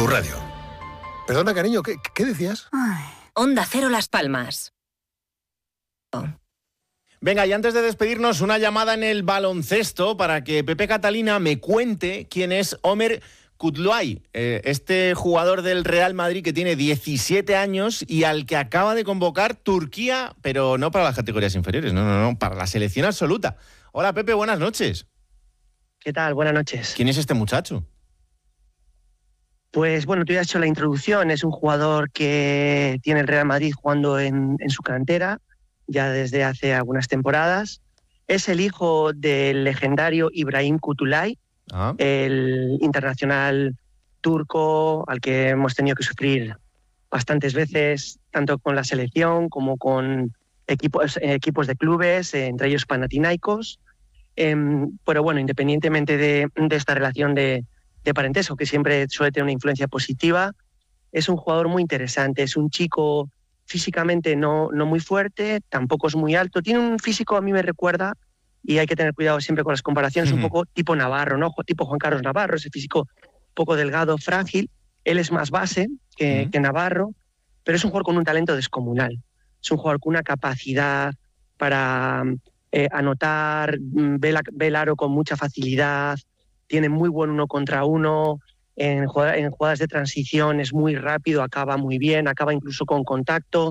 Radio. Perdona, cariño, ¿qué decías? Ay. Onda Cero Las Palmas. Venga, y antes de despedirnos, una llamada en el baloncesto para que Pepe Catalina me cuente quién es Ömer Kutluay, este jugador del Real Madrid que tiene 17 años y al que acaba de convocar Turquía, pero no para las categorías inferiores, no, para la selección absoluta. Hola Pepe, buenas noches. ¿Qué tal? Buenas noches. ¿Quién es este muchacho? Pues bueno, tú ya has hecho la introducción. Es un jugador que tiene el Real Madrid jugando en su cantera ya desde hace algunas temporadas. Es el hijo del legendario Ibrahim Kutluay, el internacional turco al que hemos tenido que sufrir bastantes veces, tanto con la selección como con equipos de clubes, entre ellos Panathinaikos. Pero bueno, independientemente de esta relación de parentesco, que siempre suele tener una influencia positiva, es un jugador muy interesante. Es un chico físicamente no muy fuerte, tampoco es muy alto. Tiene un físico, a mí me recuerda, y hay que tener cuidado siempre con las comparaciones, un poco tipo Navarro, ¿no? Tipo Juan Carlos Navarro, ese físico un poco delgado, frágil. Él es más base que Navarro, pero es un jugador con un talento descomunal. Es un jugador con una capacidad para anotar, ve el aro con mucha facilidad, tiene muy buen 1 contra 1, en jugadas de transición es muy rápido, acaba muy bien, acaba incluso con contacto.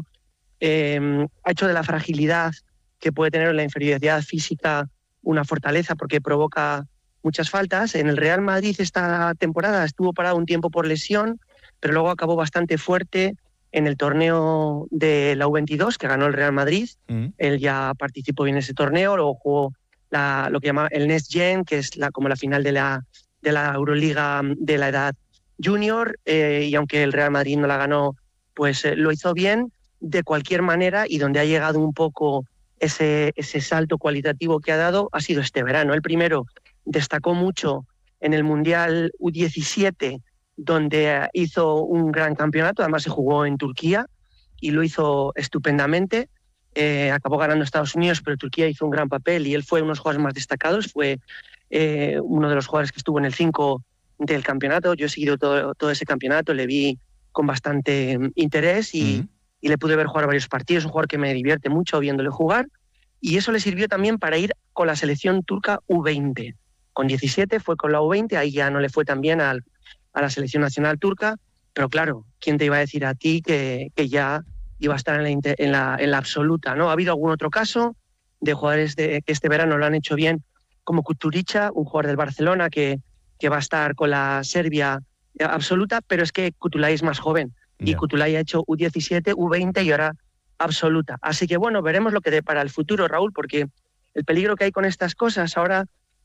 Ha hecho de la fragilidad que puede tener la inferioridad física una fortaleza porque provoca muchas faltas. En el Real Madrid esta temporada estuvo parado un tiempo por lesión, pero luego acabó bastante fuerte en el torneo de la U22 que ganó el Real Madrid. Él ya participó en ese torneo, luego jugó lo que llama el Next Gen, que es como la final de la Euroliga de la edad junior, y aunque el Real Madrid no la ganó, pues lo hizo bien de cualquier manera, y donde ha llegado un poco ese salto cualitativo que ha dado ha sido este verano. El primero destacó mucho en el Mundial U17, donde hizo un gran campeonato, además se jugó en Turquía y lo hizo estupendamente. Acabó ganando Estados Unidos, pero Turquía hizo un gran papel y él fue uno de los jugadores más destacados, fue uno de los jugadores que estuvo en el 5 del campeonato. Yo he seguido todo ese campeonato, le vi con bastante interés y le pude ver jugar varios partidos. Un jugador que me divierte mucho viéndole jugar, y eso le sirvió también para ir con la selección turca U20. Con 17 fue con la U20, ahí ya no le fue tan bien a la selección nacional turca, pero claro, ¿quién te iba a decir a ti que ya iba a estar en la absoluta, ¿no? Ha habido algún otro caso de jugadores que este verano lo han hecho bien, como Kuturica, un jugador del Barcelona que va a estar con la Serbia absoluta, pero es que Kutluay es más joven. Y Kutluay ha hecho U17, U20 y ahora absoluta. Así que bueno, veremos lo que depara el futuro, Raúl, porque el peligro que hay con estas cosas ahora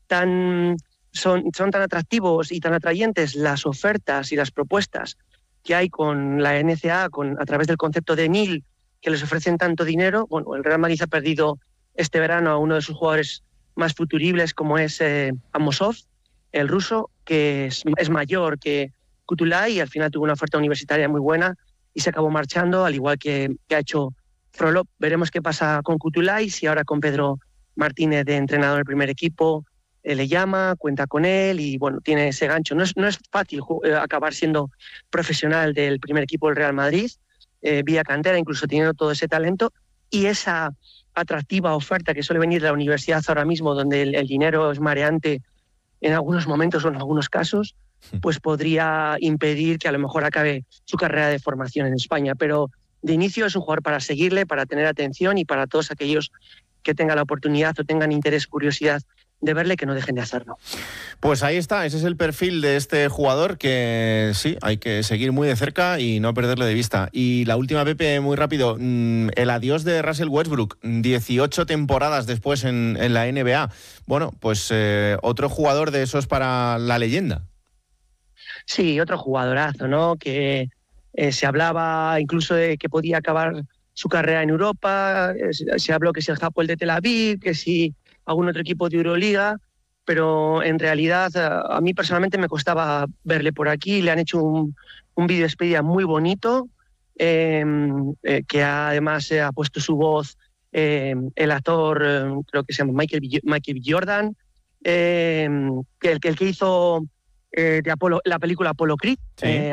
son tan atractivos y tan atrayentes las ofertas y las propuestas que hay con la NCAA, a través del concepto de MIL, que les ofrecen tanto dinero. Bueno, el Real Madrid ha perdido este verano a uno de sus jugadores más futuribles, como es Amosov, el ruso, que es mayor que Kutluay, y al final tuvo una oferta universitaria muy buena y se acabó marchando, al igual que ha hecho Frolov. Veremos qué pasa con Kutluay, si ahora con Pedro Martínez de entrenador del primer equipo le llama, cuenta con él y bueno, tiene ese gancho. No es fácil acabar siendo profesional del primer equipo del Real Madrid, vía cantera, incluso teniendo todo ese talento y esa atractiva oferta que suele venir de la universidad ahora mismo, donde el dinero es mareante en algunos momentos o en algunos casos, pues podría impedir que a lo mejor acabe su carrera de formación en España. Pero de inicio es un jugador para seguirle, para tener atención, y para todos aquellos que tengan la oportunidad o tengan interés, curiosidad de verle, que no dejen de hacerlo. Pues ahí está, ese es el perfil de este jugador que sí, hay que seguir muy de cerca y no perderle de vista. Y la última, Pepe, muy rápido, el adiós de Russell Westbrook, 18 temporadas después en la NBA. Bueno, pues otro jugador de esos para la leyenda. Sí, otro jugadorazo, ¿no? Que se hablaba incluso de que podía acabar su carrera en Europa, se habló que si el Hapoel de Tel Aviv, que si algún otro equipo de Euroliga, pero en realidad a mí personalmente me costaba verle por aquí. Le han hecho un vídeo despedida muy bonito, que además ha puesto su voz el actor, creo que se llama Michael B. Jordan, el que hizo la película Apollo Creed. Sí.